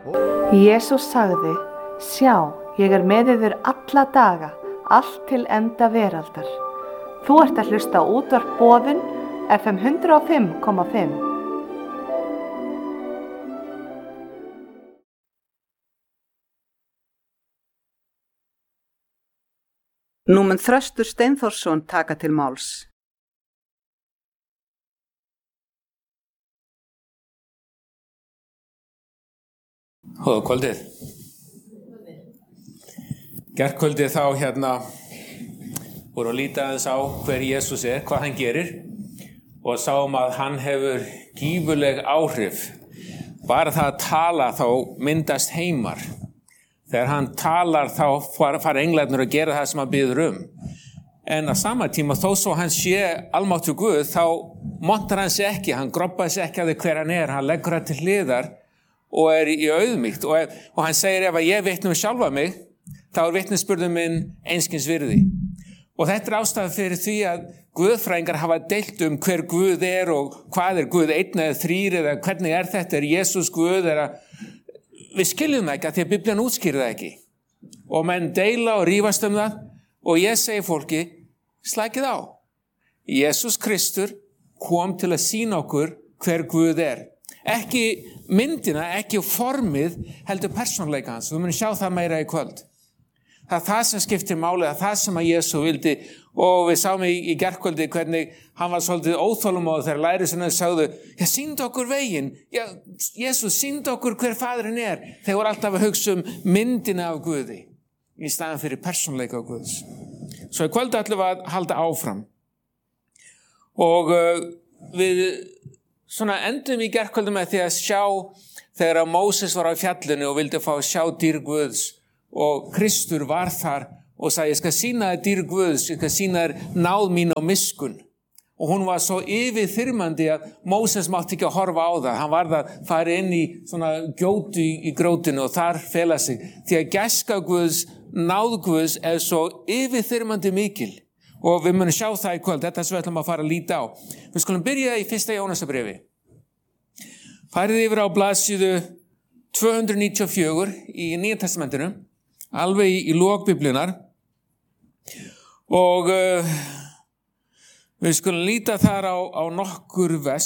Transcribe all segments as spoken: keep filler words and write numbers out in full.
Jesús sagði, sjá, ég er með yður alla daga, allt til enda veraldar. Þú ert að hlusta á útvarp Boðun, F M hundrað og fimm komma fimm. Nú mun Þröstur Steinþórsson taka til máls. Góða kvöldið. Gærkvöldið þá hérna voru að líta aðeins á hver Jesús er, hvað hann gerir og sáum að hann hefur gífurleg áhrif. Bara það að tala þá myndast heimar. Þegar hann talar þá fara englarnir að gera það sem hann biður um. En á sama tíma þó svo hann sé almáttugur Guð þá montar hann sig ekki, hann groppaði sig ekki að því hver hann er, hann leggur það til hliðar og er í auðmýkt og, og hann segir ef að ég vitni um sjálfa mig þá er vitnisburður minn einskis virði. Og þetta er ástæða fyrir því að guðfræðingar hafa deilt um hver Guð er og hvað er Guð, einn eða þrír eða hvernig er þetta, er Jesús Guð, er að við skiljum það ekki að því að Biblían útskýrir það ekki. Og menn deila og rífast um það og ég segi fólki, slækið á. Jesús Kristur kom til að sýna okkur hver Guð er. Ekki myndina, ekki formið, heldur persónuleika hans. Við munum sjá það meira í kvöld. Það er það sem skiptir máli, það er það sem að Jesú vildi og við sáum í, í gærkvöldi hvernig hann var svolítið óþolumóður þegar lærisveinarnir sagðu, já, sýndu okkur veginn, já, Jesús, sýndu okkur hver faðirinn er. Þeir voru alltaf að hugsa um myndina af Guði í staðan fyrir persónuleika af Guðs. Svo í kvöldi ætlum við að halda áfram og uh, við svona endum í gærkvöldi með því að sjá þegar að Móses var á fjallinu og vildi fá að sjá dýr Guðs og Kristur var þar og sagði, ég skal sýna þér dýr Guðs, ég skal sýna þér náð mín og miskun. Og hún var svo yfirþyrmandi að Móses mátti ekki að horfa á það. Hann varð að fara inn í svona gjótu í, í grótinu og þar fela sig. Því að gæska Guðs, náð Guðs er svo yfirþyrmandi mikil. Og við munum sjá það í kvöld, þetta er svo við ætlum að fara að líta á. Við skulum byrja í fyrsta Jónasarbréfi. Farið yfir á blaðsíðu tvö hundruð níutíu og fjögur í Nýja testamentinu, alveg í, í lok Biblíunar. Og uh, við skulum líta þar á, á nokkur vers.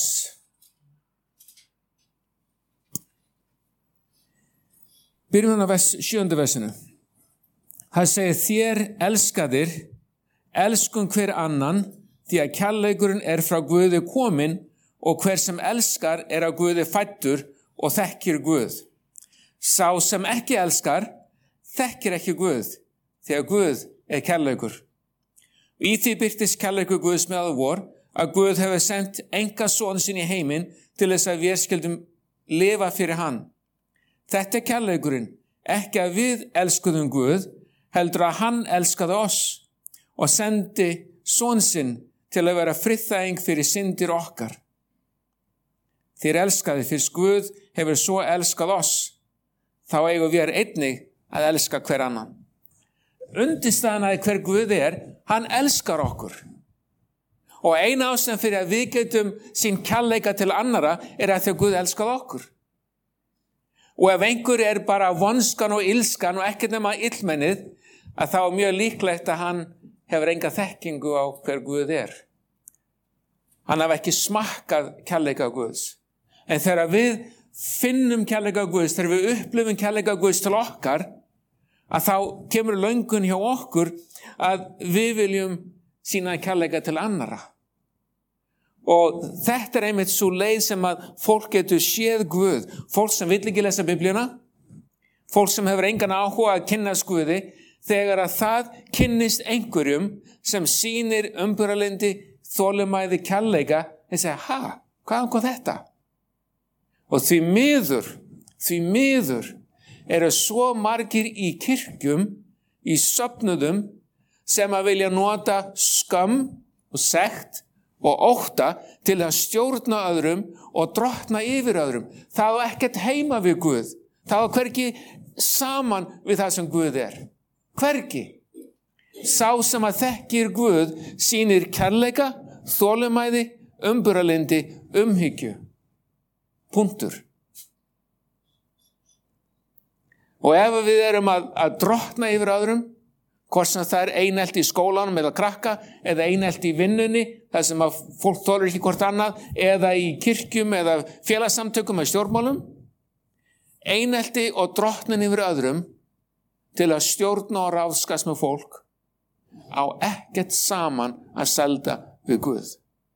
Byrjum við á vers, sjöunda versinu. Það segir, þér elskaðir, elskum hver annan, því að kærleikurinn er frá Guði kominn og hver sem elskar er af Guði fæddur og þekkir Guð. Sá sem ekki elskar, þekkir ekki Guð, því að Guð er kærleikur. Í því birtist kærleikur Guðs meðal vor, að Guð hefur sendt einkason sinn í heiminn til þess að við skildum lifa fyrir hann. Þetta er kærleikurinn, ekki að við elskuðum Guð, heldur að hann elskaði oss og sendi son sinn til að vera friðþæging fyrir syndir okkar. Þér elskaði fyrst Guð hefur svo elskað oss, þá eigum við einnig að elska hver annan. Undirstaðan að hver Guð er, hann elskar okkur. Og eina ástæðan fyrir að við getum sín kærleika til annara er að þegar Guð elskar okkur. Og ef einhver er bara vonskan og ilskan og ekkert nema illmennið, að þá er mjög líklegt að hann hefur enga þekkingu á hver Guð er. Hann hafi ekki smakkað kærleika Guðs. En þegar við finnum kærleika Guðs, þegar við upplifum kærleika Guðs til okkar, að þá kemur löngun hjá okkur að við viljum sýna kærleika til annara. Og þetta er einmitt svo leið sem að fólk getur séð Guð. Fólk sem vill ekki lesa Biblíuna, fólk sem hefur engan áhuga að kynnast Guði, þegar að það kynnist einhverjum sem sýnir umburðarlyndi, þolinmæði, kærleika, þeir segja, ha, hvaðan kom þetta? Og því miður, því miður eru svo margir í kirkjum, í söfnuðum, sem að vilja nota skam og sekt og ótta til að stjórna öðrum og drottna yfir öðrum. Það á ekkert heima við Guð. Það á hvergi saman við það sem Guð er. Hvergi. Sá sem að þekkir Guð sýnir kærleika, þolinmæði, umburðarlyndi, umhyggju. Punktur. Og ef við erum að, að drottna yfir öðrum, hvort sem það er einelti í skólanum eða krakka, eða einelti í vinnunni, þar sem að fólk þolir ekki hvort annað, eða í kirkjum eða félagsamtökum eða stjórnmálum, einelti og drottnin yfir öðrum til að stjórna og ráðskast með fólk á ekkert saman að selda við Guð.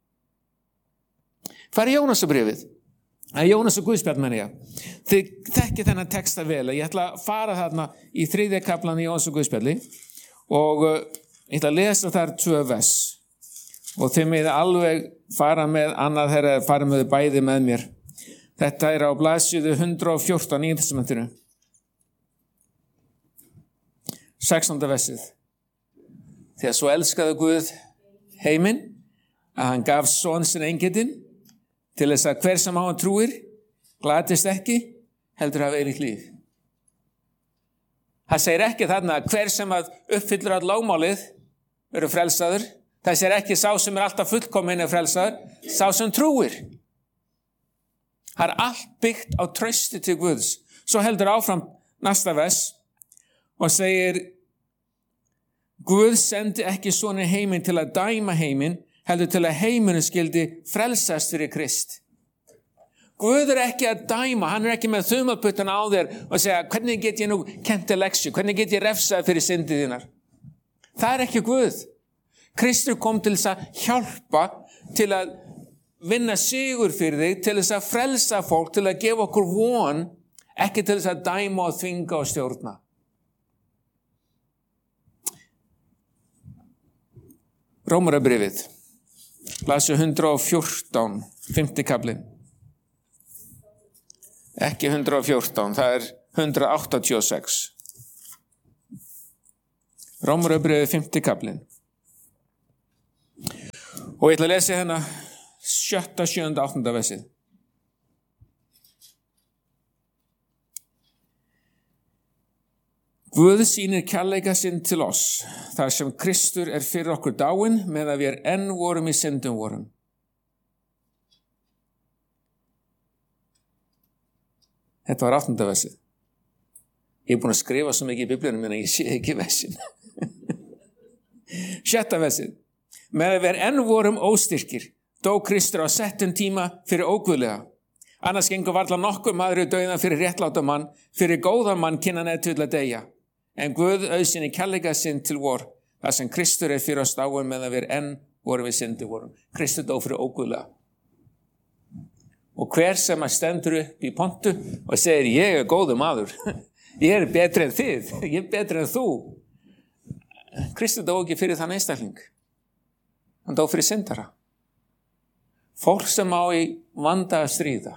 Hvað er Jónasarbréfið? Það er Jónas og Guðspjall, menn ég. Þið þekkið þennan texta vel. Ég ætla að fara þarna í þriðja kaflan í Jónas og Guðspjalli og uh, ég ætla að lesa þar tvö vers. Og þið með alveg fara með annað þeirra, fara með bæði með mér. Þetta er á blaðsíðu hundrað og fjórtán í Nýja testamentinu. sextánda versið. Þegar svo elskaði Guð heiminn að hann gaf son sinn eingetinn til þess að hver sem á hann trúir glatist ekki, heldur hafa eilíft líf. Það segir ekki þarna að hver sem að uppfyllir all lögmálið eru frelsaður. Það segir ekki sá sem er alltaf fullkominn er frelsaður, sá sem trúir. Það er allt byggt á trausti til Guðs. Svo heldur áfram næsta vers og segir Guð sendi ekki soninn heiminn til að dæma heiminn, heldur til að heimurinn skildi frelsast fyrir Krist. Guð er ekki að dæma, hann er ekki með þumalputtan á þér og segja, hvernig get ég nú kennt þér leksu, hvernig get ég refsað fyrir syndið þínar. Það er ekki Guð. Kristur kom til þess að hjálpa, til að vinna sigur fyrir þig, til þess að frelsa fólk, til að gefa okkur von, ekki til þess að dæma og þvinga og stjórna. Rómarabréfið, blaðsíðu hundrað og fjórtán, fimmti kaflinn. Ekki hundrað og fjórtán, það er hundrað áttatíu og sex. Rómarabréfið, fimmti kaflinn. Og ég ætla að lesa hérna sjötta, sjöunda, áttunda versið. Guð sýnir kærleika sinn til oss, þar sem Kristur er fyrir okkur dáinn, meðan við er enn vorum í syndum vorum. Þetta var áttunda versið. Ég er búin að skrifa svo mikið í biblíunum en ég sé ekki versin. Sjötta versið. Meðan við er enn vorum óstyrkir, dó Kristur á settum tíma fyrir óguðlega. Annars gengur varla nokkur maður í dauðan fyrir réttláta mann, fyrir góðan mann kynna neð til að deyja. En Guð auðsynni kærleika sinn til vor, þar sem Kristur er fyrir oss dáinn meðan við enn vorum við syndi vorum. Kristur dó fyrir óguðlega. Og hver sem að stendur upp í pontu og segir, ég er góður maður, ég er betri en þið, ég er betri en þú. Kristur dó ekki fyrir þann einstakling. Hann dó fyrir syndara. Fólk sem á í vanda að stríða.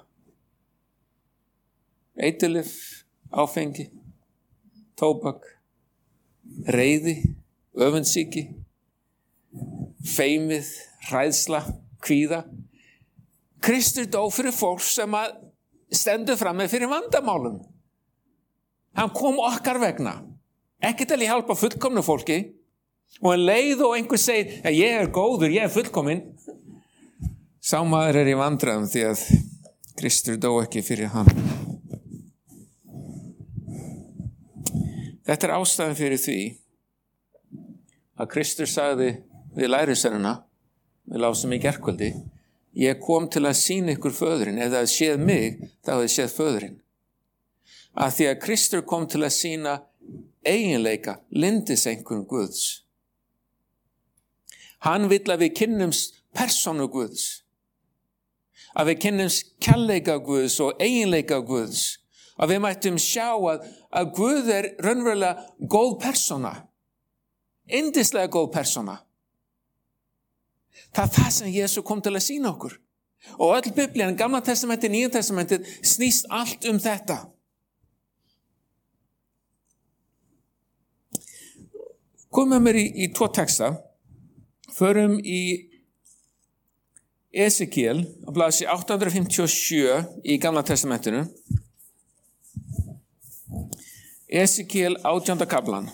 Eiturlyf, áfengi, tóbak, reiði, öfundsýki, feimið, hræðsla, kvíða. Kristur dó fyrir fólk sem að stendur fram með fyrir vandamálum. Hann kom okkar vegna. Ekki til að hjálpa fullkomnu fólki. Og en leið og einhver segir, ja, ég er góður, ég er fullkominn. Sá maður er í vandræðum því að Kristur dó ekki fyrir hann. Þetta er ástæðan fyrir því að Kristur sagði við lærisveinana, við lásum í gærkvöldi, ég kom til að sýna ykkur föðurinn, ef það séð mig, þá hefði séð föðurinn. Að því að Kristur kom til að sýna eiginleika, lyndiseinkunn Guðs. Hann vill að við kynnumst persónu Guðs, að við kynnumst kærleika Guðs og eiginleika Guðs, að við mættum sjá að, að Guð er raunverulega góð persóna, yndislega góð persóna. Það er það sem Jesús kom til að sýna okkur. Og öll Biblían, Gamla testamentið, Nýja testamentið, snýst allt um þetta. Komum mér í, í tvo texta. Förum í Esekiel, á blaðsíðu átta hundruð fimmtíu og sjö í Gamla testamentinu. Esekiel átjánda kaflan.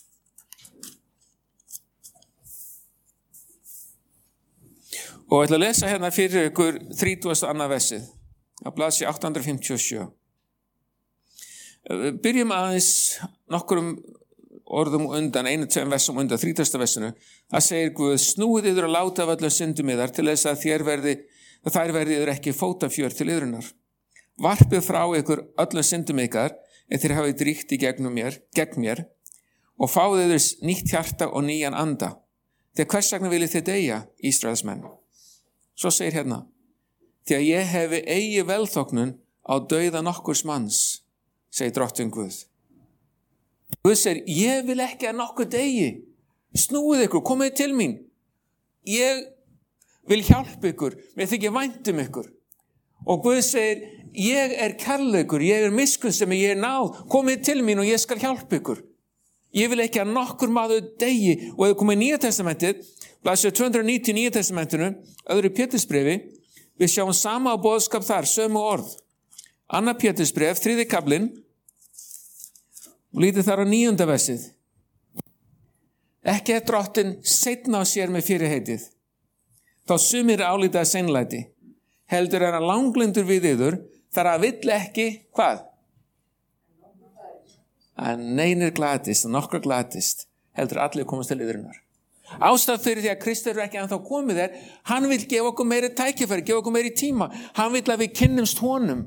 Og ég ætla að lesa hérna fyrir ykkur þrítugasta annað versið á blaðsíðu átta hundruð fimmtíu og sjö. Byrjum aðeins nokkurum orðum undan, einu tveim versum undan, þrítugasta versinu. Það segir Guð, snúið yður og láta af öllum syndum yðar til þess að þér verði, að þær verði yður ekki fótafjör til yðrunar. Varpið frá ykkur öllum syndum ykkar, en þér hafið dríkt í gegnum mér, gegn mér, og fáið yður nýtt hjarta og nýjan anda. Þegar hvers vegna viljið þið deyja, Ísraelsmenn? Svo segir hérna, því að ég hefi eigi velþóknun á dauða nokkurs manns, segir drottinn Guð. Guð segir, ég vil ekki að nokkur deyi. Snúið ykkur, komið til mín. Ég vil hjálpa ykkur, mér þykir vænt um ykkur. Og Guð segir, ég er kærleikur, ég er miskunnsemi, ég er náð, komið til mín og ég skal hjálpa ykkur. Ég vil ekki að nokkur maður deyi. Og ef komið í Nýja testamentið, blaðsíða tvö hundruð níutíu í Nýja testamentinu, öðru Pétursbrefi, við sjáum sama boðskap þar, sömu orð. Annar Pétursbref, þriðji kaflinn, og lítið þar á níunda versið. Ekki er drottinn seinna á sér með fyrirheitið. Þá sumir álíta seinlæti. Heldur er hann langlyndur við yður, þar að vill ekki, hvað? Að neinir glatist, að nokkra glatist, heldur allir komast til yðrunar. Ástæð fyrir því að Kristur er ekki ennþá komið er, hann vil gefa okkur meiri tækifæri, gefa okkur meiri tíma. Hann vil að við kynnumst honum.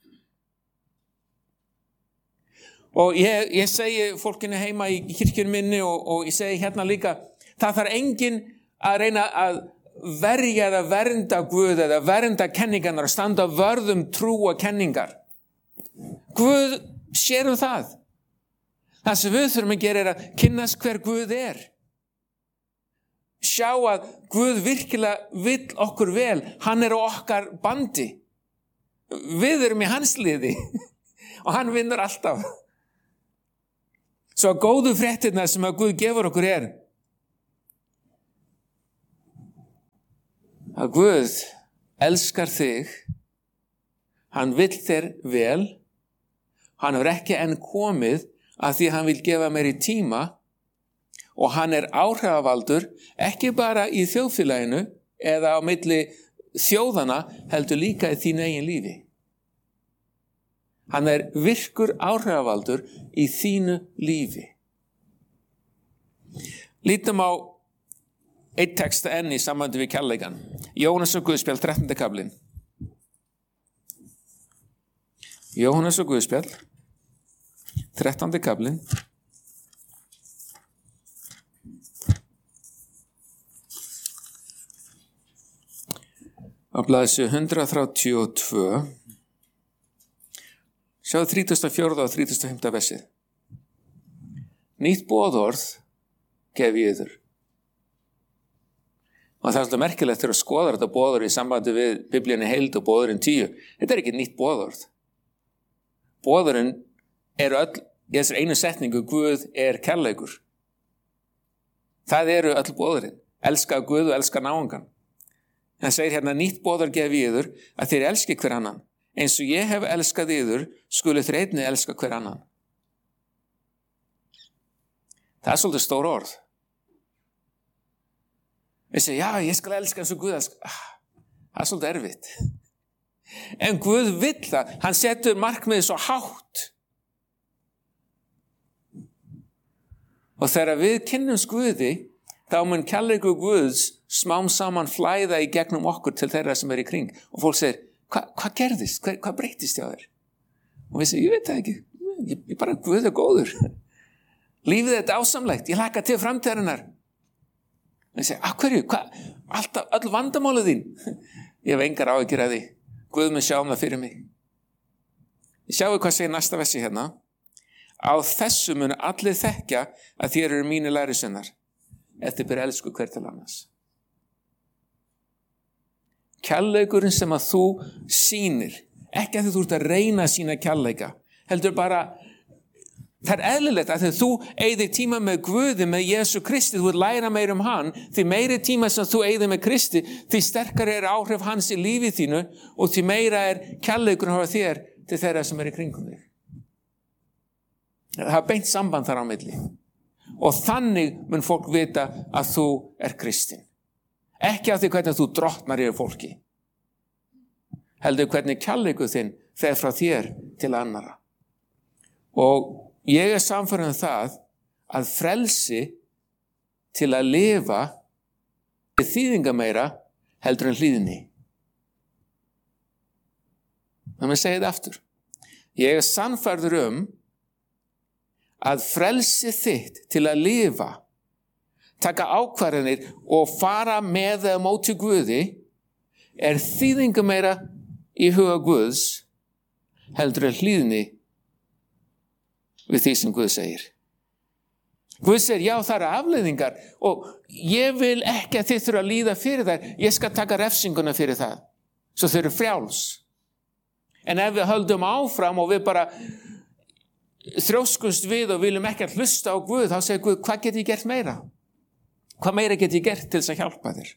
Og ég, ég segi fólkinu heima í kirkjunum minni og, og ég segi hérna líka, það þarf enginn að reyna að verja eða vernda Guð eða vernda kenningarnar og standa vörðum trú og kenningar. Guð sér um það. Það sem við þurfum að gera er að kynnast hver Guð er. Sjá að Guð virkilega vill okkur vel. Hann er á okkar bandi. Við erum í hans liði og hann vinnur alltaf. Svo góðu fréttirnar sem að Guð gefur okkur er að Guð elskar þig, hann vill þér vel, hann er ekki enn komið að því hann vil gefa meiri tíma og hann er áhrifavaldur ekki bara í þjóðfélaginu eða á milli þjóðana heldur líka í þínu eigin lífi. Hann er virkur áhrifavaldur í þínu lífi. Lítum á eitt texta enn í sambandi við kærleikan. Jóhannes og Guðspjall, þrettándi kaflinn. Jóhannes og Guðspjall, þrettándi kaflinn. Á blaðsíðu hundrað þrjátíu og tvö. Sjáðu þrítugasta og fjórða og þrítugasta og fimmta versið. Nýtt boðorð gef ég yður. Og það er alltaf merkilegt þegar að skoða þetta boðorð í sambandi við Biblíunni heild og boðorðin tíu. Þetta er ekki nýtt boðorð. Boðorðin eru öll, í þessar einu setningu, Guð er kærleikur. Það eru öll boðorðin. Elska Guð og elska náungan. Það segir hérna, nýtt boðorð gef ég yður að þér elski hver annan. Eins og ég hef elskað yður, skulu þér einnig elska hver annan. Það er svolítið stór orð. Við segjum, já, ég skal elska eins og Guð elska. Ah, það er svolítið erfitt. En Guð vill það. Hann setur markmiðið svo hátt. Og þegar við kynnumst Guði, þá mun kærleikur Guðs smám saman flæða í gegnum okkur til þeirra sem er í kring. Og fólk segir, Hva, hvað gerðist? Hvað, hvað breytist hjá þér? Og við segjum, ég veit það ekki. Ég, ég bara, Guð er góður. Lífið er dásamlegt. Ég hlakka til framtíðarinnar. Við segjum, að hverju? Hvað? Alltaf, öll vandamálið þín. Ég hef engar áhyggjur af því. Guð mun sjá um það fyrir mig. Ég sjáu hvað segir næsta versi hérna. Á þessu munu allir þekkja að þér eru mínu lærisveinar. Ef þið ber elsku hver til annars. Kærleikurinn sem að þú sýnir, ekki að þú ert að reyna að sýna kærleika, heldur bara, það er eðlilegt að þegar þú eyðir tíma með Guði, með Jesú Kristi, þú vil læra meir um hann, því meiri tíma sem þú eyðir með Kristi, því sterkari er áhrif hans í lífið þínu og því meira er kærleikurinn hjá þér til þeirra sem er í kringum þig. Það er beint samband þar á milli. Og þannig mun fólk vita að þú er kristinn. Ekki af því hvernig þú drottnar yfir fólki. Heldur hvernig kærleikur þinn fer frá þér til annara. Og ég er sannfærður um það að frelsi til að lifa er þýðingameira heldur en hlýðni. Það með segja þetta aftur. Ég er sannfærður um að frelsi þitt til að lifa, taka ákvarðanir og fara með eða móti Guði er þýðingameira í huga Guðs heldur en hlýðni við því sem Guð segir. Guð segir, já, það eru afleiðingar og ég vil ekki að þið þurfa að líða fyrir þær. Ég skal taka refsinguna fyrir það. Svo þau eru frjáls. En ef við höldum áfram og við bara þrjóskumst við og viljum ekki að hlusta á Guð, þá segir Guð, hvað get ég gert meira? Hvað meira get ég gert til þess að hjálpa þér?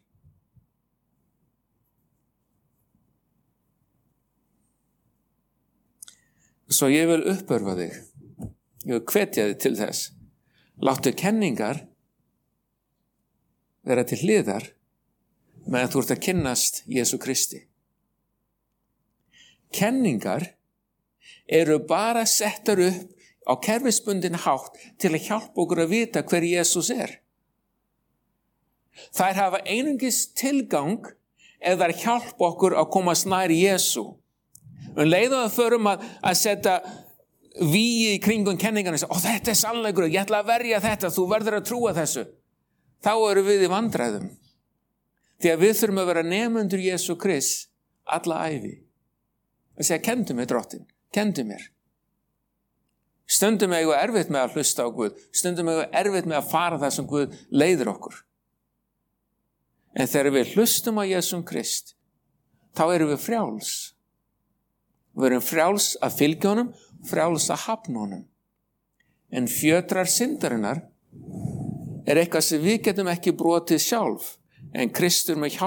Svo ég vil uppörfa þig. Ég vil hvetja þig til þess. Láttu kenningar vera til hliðar meðan þú ert að kynnast Jesú Kristi. Kenningar eru bara settar upp á kerfisbundin hátt til að hjálpa okkur að vita hver Jesús er. Þær hafa einungis tilgang ef þær hjálpa okkur að komast nær Jesú. Um leið og að förum að, að setja víi í kringum kenningarna og segja, ó, þetta er sannleikur, ég ætla að verja þetta, þú verður að trúa þessu. Þá erum við í vandræðum. Því að við þurfum að vera nemendur Jesú Krist alla ævi. Það segja, kendu mér drottin, kendu mér. Stundum eigu erfitt með að hlusta á Guð, stundum eigu erfitt með að fara það sem Guð leiðir okkur. En þegar við hlustum á Jesú Krist, þá erum við frjáls. Við erum frjáls að fylgja honum, frjáls að hafna honum. En fjötrar syndarinnar er eitthvað sem við getum ekki brotið sjálf, en Kristur með hjálp